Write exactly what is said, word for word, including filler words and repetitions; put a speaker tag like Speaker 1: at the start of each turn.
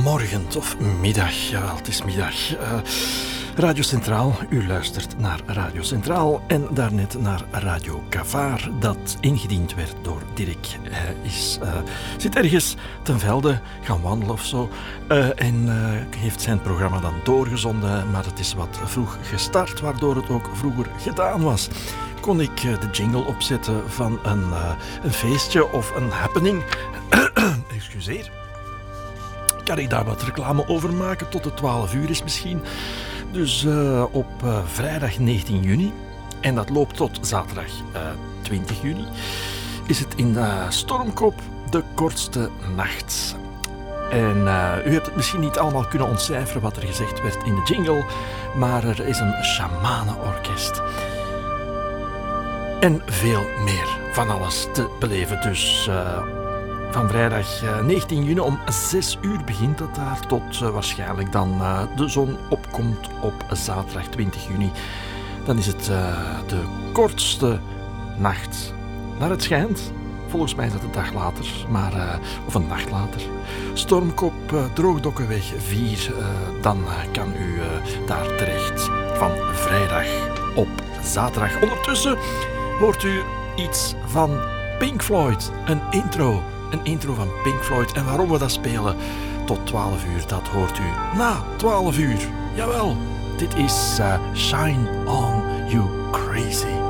Speaker 1: morgen of middag. Jawel, het is middag. Uh, Radio Centraal, u luistert naar Radio Centraal en daarnet naar Radio Cavaar, dat ingediend werd door Dirk. Hij is, uh, zit ergens ten velde gaan wandelen of zo uh, en uh, heeft zijn programma dan doorgezonden, maar het is wat vroeg gestart, waardoor het ook vroeger gedaan was. Kon ik uh, de jingle opzetten van een, uh, een feestje of een happening. Excuseer. Kan ik daar wat reclame over maken? Tot de twaalf uur is misschien. Dus uh, op uh, vrijdag negentien juni, en dat loopt tot zaterdag uh, twintig juni, is het in uh, Stormkop de kortste nacht. En uh, u hebt het misschien niet allemaal kunnen ontcijferen wat er gezegd werd in de jingle, maar er is een shamanenorkest. En veel meer van alles te beleven. Dus uh, van vrijdag uh, negentien juni om zes uur begint dat daar, tot uh, waarschijnlijk dan uh, de zon opkomt op zaterdag twintig juni. Dan is het uh, de kortste nacht. Naar het schijnt, volgens mij is dat een dag later, maar, uh, of een nacht later. Stormkop, uh, Droogdokkenweg vier, uh, dan uh, kan u uh, daar terecht van vrijdag op zaterdag. Ondertussen hoort u iets van Pink Floyd, een intro. Een intro van Pink Floyd. En waarom we dat spelen tot twaalf uur, dat hoort u na twaalf uur. Jawel, dit is uh, Shine On You Crazy.